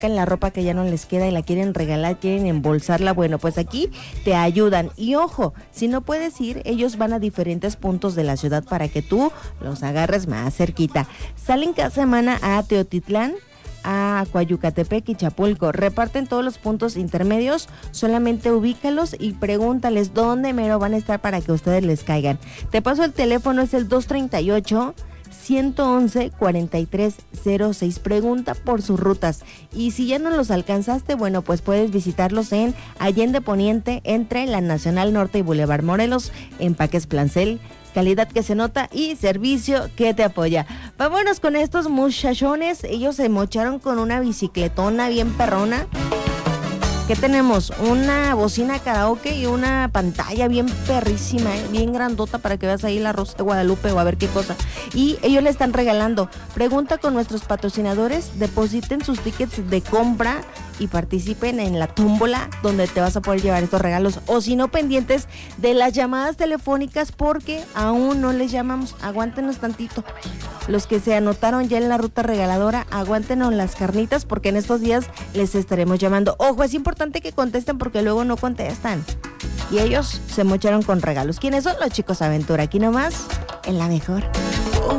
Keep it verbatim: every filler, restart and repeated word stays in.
la ropa que ya no les queda y la quieren regalar, quieren embolsarla, bueno, pues aquí te ayudan. Y ojo, si no puedes ir, ellos van a diferentes puntos de la ciudad para que tú los agarres más cerquita. Salen cada semana a Teotitlán, a Coayucatepec y Chapulco. Reparten todos los puntos intermedios, solamente ubícalos y pregúntales dónde mero van a estar para que ustedes les caigan. Te paso el teléfono, es el dos treinta y ocho, ciento once, cuarenta y tres cero seis. Pregunta por sus rutas y si ya no los alcanzaste, bueno, pues puedes visitarlos en Allende Poniente, entre la Nacional Norte y Boulevard Morelos. Empaques Plancel, calidad que se nota y servicio que te apoya. Vámonos con estos muchachones. Ellos se mocharon con una bicicletona bien perrona. ¿Qué tenemos? Una bocina karaoke y una pantalla bien perrísima, ¿eh? Bien grandota para que veas ahí la Rosa de Guadalupe o a ver qué cosa. Y ellos le están regalando. Pregunta con nuestros patrocinadores, depositen sus tickets de compra y participen en la tómbola donde te vas a poder llevar estos regalos. O si no, pendientes de las llamadas telefónicas porque aún no les llamamos. Aguántenos tantito. Los que se anotaron ya en la ruta regaladora, aguántenos las carnitas porque en estos días les estaremos llamando. Ojo, es importante que contesten porque luego no contestan. Y ellos se mocharon con regalos. ¿Quiénes son? Los Chicos Aventura. Aquí nomás, en La Mejor.